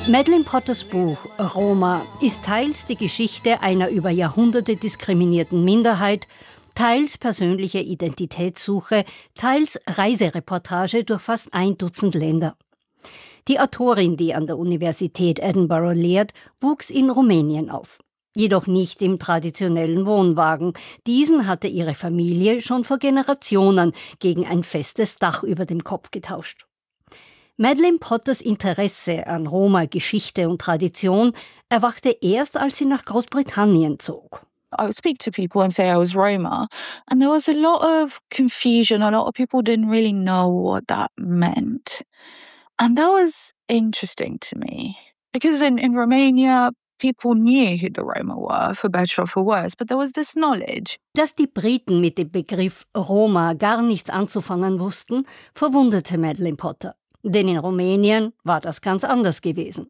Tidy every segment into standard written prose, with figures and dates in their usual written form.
Madeleine Potters Buch Roma ist teils die Geschichte einer über Jahrhunderte diskriminierten Minderheit, teils persönliche Identitätssuche, teils Reisereportage durch fast 1 Dutzend Länder. Die Autorin, die an der Universität Edinburgh lehrt, wuchs in Rumänien auf. Jedoch nicht im traditionellen Wohnwagen. Diesen hatte ihre Familie schon vor Generationen gegen ein festes Dach über dem Kopf getauscht. Madeleine Potters Interesse an Roma-Geschichte und Tradition erwachte erst, als sie nach Großbritannien zog. I would speak to people and say I was Roma, and there was a lot of confusion. A lot of people didn't really know what that meant. And that was interesting to me. Because in Romania, people knew who the Roma were, for better or for worse, but there was this knowledge. Dass die Briten mit dem Begriff Roma gar nichts anzufangen wussten, verwunderte Madeleine Potter. Denn in Rumänien war das ganz anders gewesen.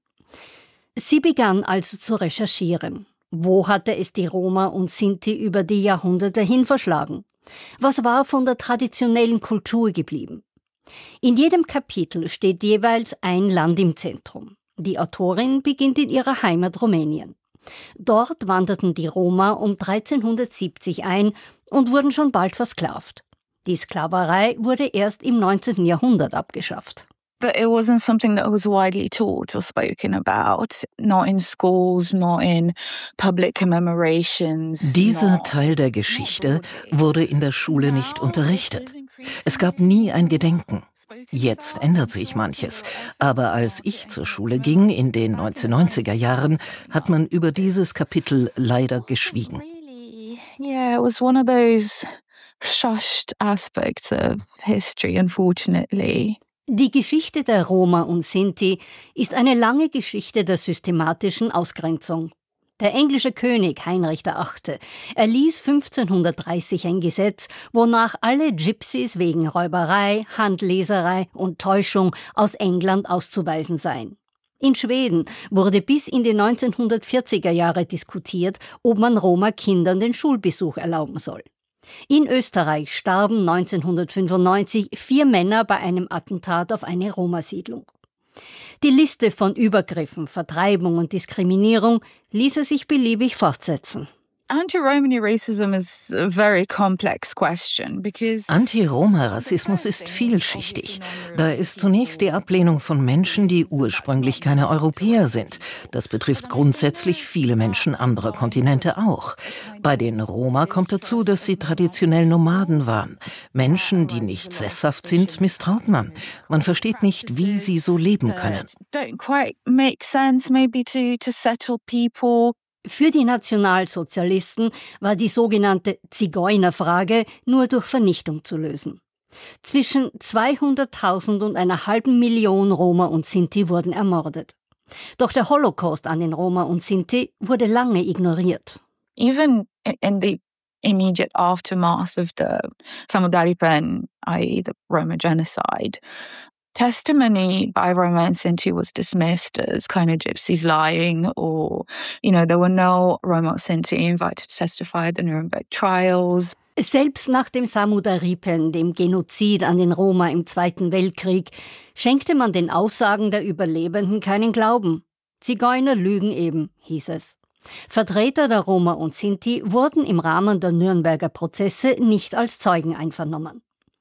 Sie begann also zu recherchieren. Wo hatte es die Roma und Sinti über die Jahrhunderte hin verschlagen? Was war von der traditionellen Kultur geblieben? In jedem Kapitel steht jeweils ein Land im Zentrum. Die Autorin beginnt in ihrer Heimat Rumänien. Dort wanderten die Roma um 1370 ein und wurden schon bald versklavt. Die Sklaverei wurde erst im 19. Jahrhundert abgeschafft. But it wasn't something that was widely taught or spoken about, not in schools, not in public commemorations. Dieser Teil der Geschichte wurde in der Schule nicht unterrichtet. Es gab nie ein Gedenken. Jetzt ändert sich manches, aber als ich zur Schule ging in den 1990er Jahren, hat man über dieses Kapitel leider geschwiegen. Yeah, it was one of those shushed aspects of history, unfortunately. Die Geschichte der Roma und Sinti ist eine lange Geschichte der systematischen Ausgrenzung. Der englische König Heinrich VIII. Erließ 1530 ein Gesetz, wonach alle Gypsies wegen Räuberei, Handleserei und Täuschung aus England auszuweisen seien. In Schweden wurde bis in die 1940er Jahre diskutiert, ob man Roma-Kindern den Schulbesuch erlauben soll. In Österreich starben 1995 4 Männer bei einem Attentat auf eine Roma-Siedlung. Die Liste von Übergriffen, Vertreibung und Diskriminierung ließe sich beliebig fortsetzen. Anti-Romani racism is a very complex question because Anti-Roma-Rassismus ist vielschichtig. Da ist zunächst die Ablehnung von Menschen, die ursprünglich keine Europäer sind. Das betrifft grundsätzlich viele Menschen anderer Kontinente auch. Bei den Roma kommt dazu, dass sie traditionell Nomaden waren. Menschen, die nicht sesshaft sind, misstraut man. Man versteht nicht, wie sie so leben können. don't quite make sense maybe to settle people. Für die Nationalsozialisten war die sogenannte Zigeunerfrage nur durch Vernichtung zu lösen. Zwischen 200.000 und einer halben Million Roma und Sinti wurden ermordet. Doch der Holocaust an den Roma und Sinti wurde lange ignoriert. Even in the immediate aftermath of the Samudaripen, i.e. the Roma genocide, testimony by Roma and Sinti was dismissed as kind of gypsies lying, or, there were no Roma or Sinti invited to testify at the Nuremberg trials. Selbst nach dem Samudaripen, dem Genozid an den Roma im Zweiten Weltkrieg, schenkte man den Aussagen der Überlebenden keinen Glauben. Zigeuner lügen eben, hieß es. Vertreter der Roma und Sinti wurden im Rahmen der Nürnberger Prozesse nicht als Zeugen einvernommen.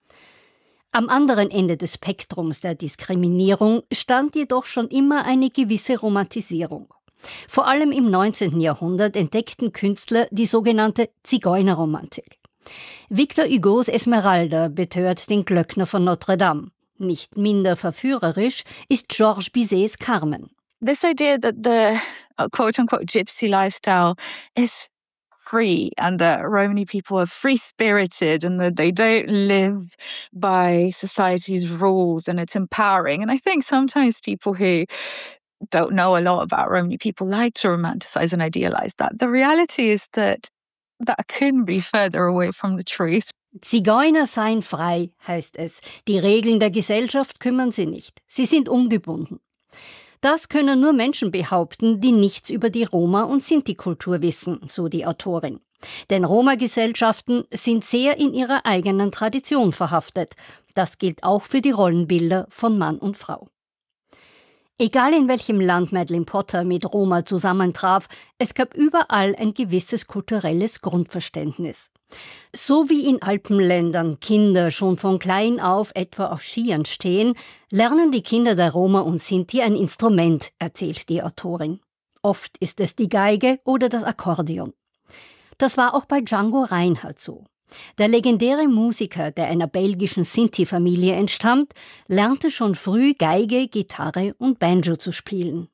Am anderen Ende des Spektrums der Diskriminierung stand jedoch schon immer eine gewisse Romantisierung. Vor allem im 19. Jahrhundert entdeckten Künstler die sogenannte Zigeunerromantik. Victor Hugos Esmeralda betört den Glöckner von Notre Dame. Nicht minder verführerisch ist Georges Bizets Carmen. This idea that the quote-unquote gypsy lifestyle is free and that Romani people are free-spirited and that they don't live by society's rules and it's empowering. And I think sometimes people who don't know a lot about Romani people like to romanticize and idealize that. The reality is that couldn't be further away from the truth. Zigeuner seien frei, heißt es. Die Regeln der Gesellschaft kümmern sie nicht. Sie sind ungebunden. Das können nur Menschen behaupten, die nichts über die Roma- und Sinti-Kultur wissen, so die Autorin. Denn Roma-Gesellschaften sind sehr in ihrer eigenen Tradition verhaftet. Das gilt auch für die Rollenbilder von Mann und Frau. Egal in welchem Land Madeleine Potter mit Roma zusammentraf, es gab überall ein gewisses kulturelles Grundverständnis. So wie in Alpenländern Kinder schon von klein auf etwa auf Skiern stehen, lernen die Kinder der Roma und Sinti ein Instrument, erzählt die Autorin. Oft ist es die Geige oder das Akkordeon. Das war auch bei Django Reinhardt so. Der legendäre Musiker, der einer belgischen Sinti-Familie entstammt, lernte schon früh Geige, Gitarre und Banjo zu spielen.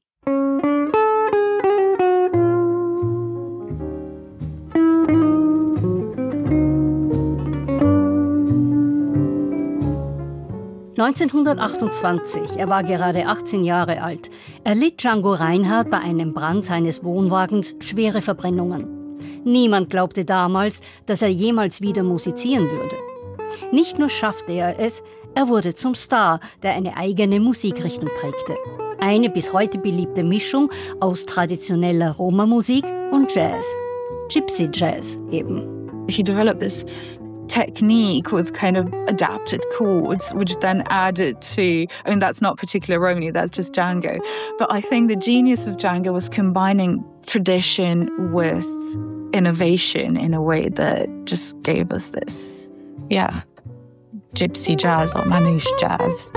(1928), er war gerade 18 Jahre alt, erlitt Django Reinhardt bei einem Brand seines Wohnwagens schwere Verbrennungen. Niemand glaubte damals, dass er jemals wieder musizieren würde. Nicht nur schaffte er es, er wurde zum Star, der eine eigene Musikrichtung prägte. Eine bis heute beliebte Mischung aus traditioneller Roma-Musik und Jazz. Gypsy Jazz eben. He developed this technique with kind of adapted chords, which then added to, that's not particular Romany, that's just Django. But I think the genius of Django was combining tradition with innovation in a way that just gave us this, gypsy jazz or manouche jazz.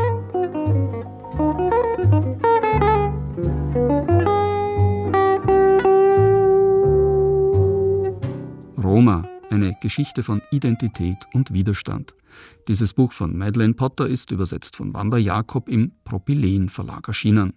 Roma, eine Geschichte von Identität und Widerstand. Dieses Buch von Madeleine Potter ist übersetzt von Wanda Jakob im Propylen Verlag erschienen.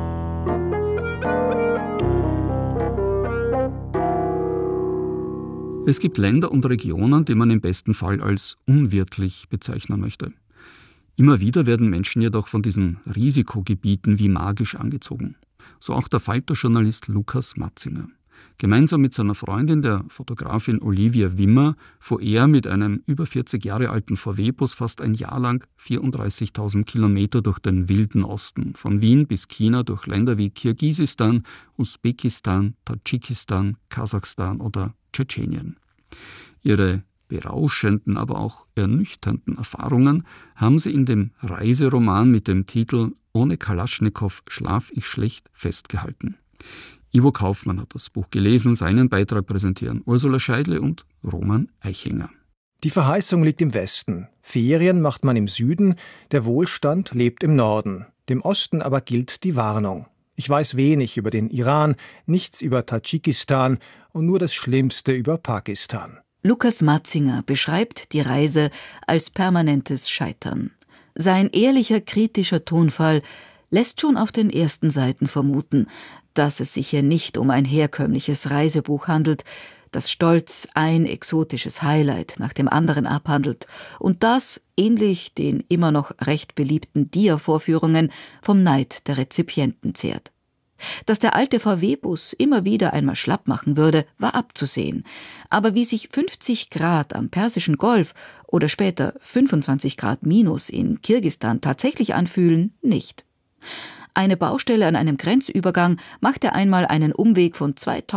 Es gibt Länder und Regionen, die man im besten Fall als unwirtlich bezeichnen möchte. Immer wieder werden Menschen jedoch von diesen Risikogebieten wie magisch angezogen. So auch der Falter-Journalist Lukas Matzinger. Gemeinsam mit seiner Freundin, der Fotografin Olivia Wimmer, fuhr er mit einem über 40 Jahre alten VW-Bus fast ein Jahr lang 34.000 Kilometer durch den wilden Osten, von Wien bis China durch Länder wie Kirgisistan, Usbekistan, Tadschikistan, Kasachstan oder Tschetschenien. Ihre berauschenden, aber auch ernüchternden Erfahrungen haben sie in dem Reiseroman mit dem Titel »Ohne Kalaschnikow schlaf ich schlecht« festgehalten. Ivo Kaufmann hat das Buch gelesen, seinen Beitrag präsentieren Ursula Scheidle und Roman Eichinger. Die Verheißung liegt im Westen. Ferien macht man im Süden, der Wohlstand lebt im Norden. Dem Osten aber gilt die Warnung. Ich weiß wenig über den Iran, nichts über Tadschikistan und nur das Schlimmste über Pakistan. Lukas Matzinger beschreibt die Reise als permanentes Scheitern. Sein ehrlicher, kritischer Tonfall lässt schon auf den ersten Seiten vermuten, dass es sich hier nicht um ein herkömmliches Reisebuch handelt, das stolz ein exotisches Highlight nach dem anderen abhandelt und das, ähnlich den immer noch recht beliebten Dia-Vorführungen, vom Neid der Rezipienten zehrt. Dass der alte VW-Bus immer wieder einmal schlapp machen würde, war abzusehen. Aber wie sich 50 Grad am Persischen Golf oder später 25 Grad minus in Kirgisistan tatsächlich anfühlen, nicht. Eine Baustelle an einem Grenzübergang machte einmal einen Umweg von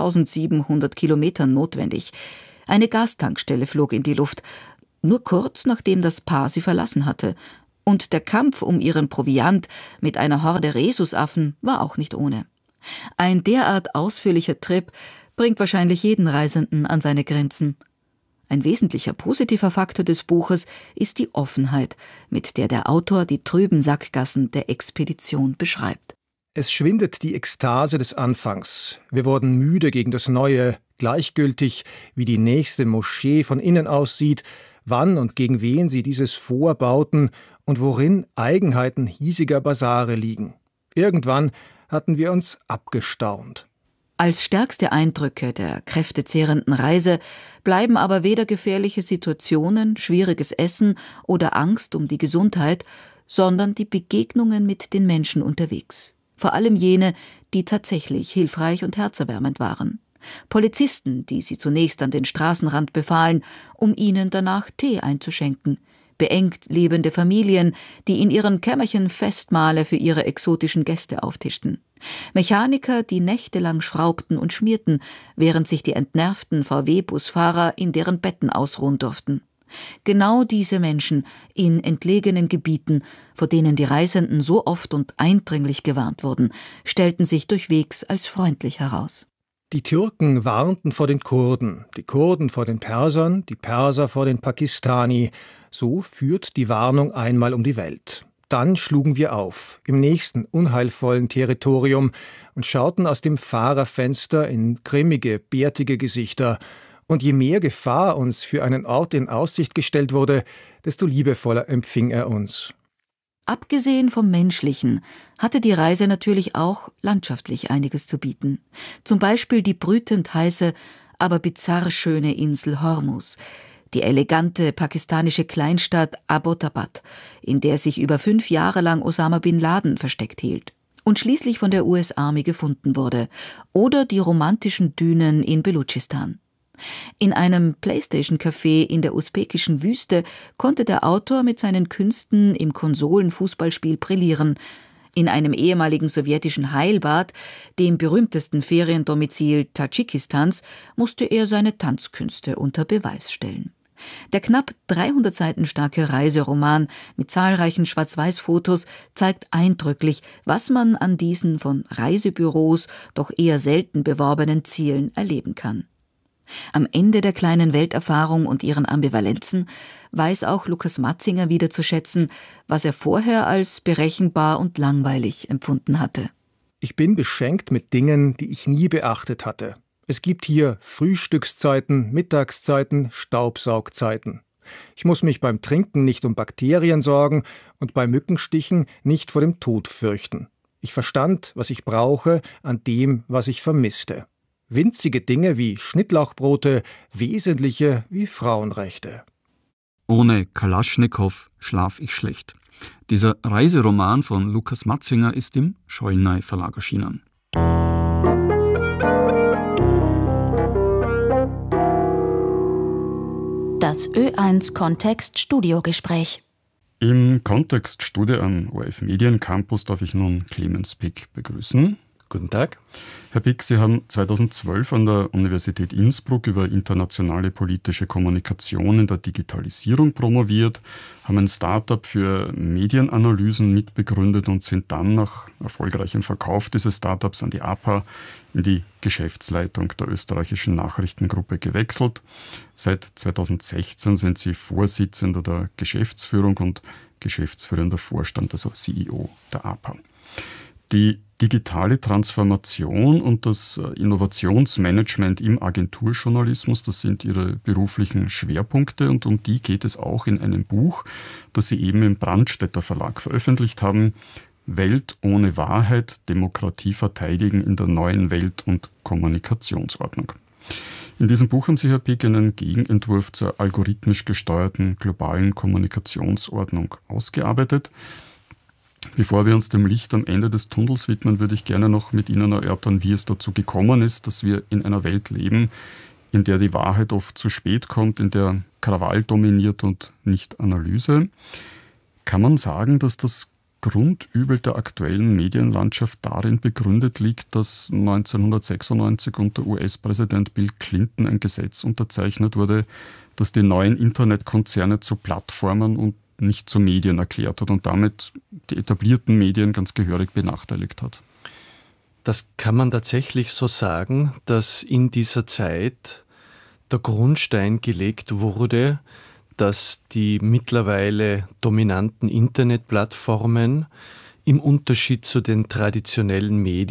2700 Kilometern notwendig. Eine Gastankstelle flog in die Luft, nur kurz nachdem das Paar sie verlassen hatte. Und der Kampf um ihren Proviant mit einer Horde Rhesusaffen war auch nicht ohne. Ein derart ausführlicher Trip bringt wahrscheinlich jeden Reisenden an seine Grenzen. Ein wesentlicher positiver Faktor des Buches ist die Offenheit, mit der der Autor die trüben Sackgassen der Expedition beschreibt. Es schwindet die Ekstase des Anfangs. Wir wurden müde gegen das Neue, gleichgültig, wie die nächste Moschee von innen aussieht, wann und gegen wen sie dieses vorbauten und worin Eigenheiten hiesiger Basare liegen. Irgendwann hatten wir uns abgestaunt. Als stärkste Eindrücke der kräftezehrenden Reise bleiben aber weder gefährliche Situationen, schwieriges Essen oder Angst um die Gesundheit, sondern die Begegnungen mit den Menschen unterwegs. Vor allem jene, die tatsächlich hilfreich und herzerwärmend waren. Polizisten, die sie zunächst an den Straßenrand befahlen, um ihnen danach Tee einzuschenken. Beengt lebende Familien, die in ihren Kämmerchen Festmahle für ihre exotischen Gäste auftischten. Mechaniker, die nächtelang schraubten und schmierten, während sich die entnervten VW-Busfahrer in deren Betten ausruhen durften. Genau diese Menschen in entlegenen Gebieten, vor denen die Reisenden so oft und eindringlich gewarnt wurden, stellten sich durchwegs als freundlich heraus. Die Türken warnten vor den Kurden, die Kurden vor den Persern, die Perser vor den Pakistani. So führt die Warnung einmal um die Welt. Dann schlugen wir auf, im nächsten unheilvollen Territorium, und schauten aus dem Fahrerfenster in grimmige, bärtige Gesichter. Und je mehr Gefahr uns für einen Ort in Aussicht gestellt wurde, desto liebevoller empfing er uns. Abgesehen vom Menschlichen hatte die Reise natürlich auch landschaftlich einiges zu bieten. Zum Beispiel die brütend heiße, aber bizarr schöne Insel Hormuz, die elegante pakistanische Kleinstadt Abbottabad, in der sich über 5 Jahre lang Osama bin Laden versteckt hielt und schließlich von der US-Army gefunden wurde, oder die romantischen Dünen in Belutschistan. In einem Playstation-Café in der usbekischen Wüste konnte der Autor mit seinen Künsten im Konsolenfußballspiel brillieren. In einem ehemaligen sowjetischen Heilbad, dem berühmtesten Feriendomizil Tadschikistans, musste er seine Tanzkünste unter Beweis stellen. Der knapp 300 Seiten starke Reiseroman mit zahlreichen Schwarz-Weiß-Fotos zeigt eindrücklich, was man an diesen von Reisebüros doch eher selten beworbenen Zielen erleben kann. Am Ende der kleinen Welterfahrung und ihren Ambivalenzen weiß auch Lukas Matzinger wieder zu schätzen, was er vorher als berechenbar und langweilig empfunden hatte. Ich bin beschenkt mit Dingen, die ich nie beachtet hatte. Es gibt hier Frühstückszeiten, Mittagszeiten, Staubsaugzeiten. Ich muss mich beim Trinken nicht um Bakterien sorgen und bei Mückenstichen nicht vor dem Tod fürchten. Ich verstand, was ich brauche, an dem, was ich vermisste. Winzige Dinge wie Schnittlauchbrote, wesentliche wie Frauenrechte. Ohne Kalaschnikow schlaf ich schlecht. Dieser Reiseroman von Lukas Matzinger ist im Schollnay Verlag erschienen. Das Ö1-Kontext-Studiogespräch. Im Kontextstudio am ORF Mediencampus darf ich nun Clemens Pick begrüßen. Guten Tag. Herr Pick, Sie haben 2012 an der Universität Innsbruck über internationale politische Kommunikation in der Digitalisierung promoviert, haben ein Start-up für Medienanalysen mitbegründet und sind dann nach erfolgreichem Verkauf dieses Start-ups an die APA in die Geschäftsleitung der österreichischen Nachrichtengruppe gewechselt. Seit 2016 sind Sie Vorsitzender der Geschäftsführung und geschäftsführender Vorstand, also CEO der APA. Die digitale Transformation und das Innovationsmanagement im Agenturjournalismus, das sind Ihre beruflichen Schwerpunkte und um die geht es auch in einem Buch, das Sie eben im Brandstätter Verlag veröffentlicht haben, Welt ohne Wahrheit, Demokratie verteidigen in der neuen Welt- und Kommunikationsordnung. In diesem Buch haben Sie, Herr Pick, einen Gegenentwurf zur algorithmisch gesteuerten globalen Kommunikationsordnung ausgearbeitet. Bevor wir uns dem Licht am Ende des Tunnels widmen, würde ich gerne noch mit Ihnen erörtern, wie es dazu gekommen ist, dass wir in einer Welt leben, in der die Wahrheit oft zu spät kommt, in der Krawall dominiert und nicht Analyse. Kann man sagen, dass das Grundübel der aktuellen Medienlandschaft darin begründet liegt, dass 1996 unter US-Präsident Bill Clinton ein Gesetz unterzeichnet wurde, das die neuen Internetkonzerne zu Plattformen und nicht zu Medien erklärt hat und damit die etablierten Medien ganz gehörig benachteiligt hat? Das kann man tatsächlich so sagen, dass in dieser Zeit der Grundstein gelegt wurde, dass die mittlerweile dominanten Internetplattformen im Unterschied zu den traditionellen Medien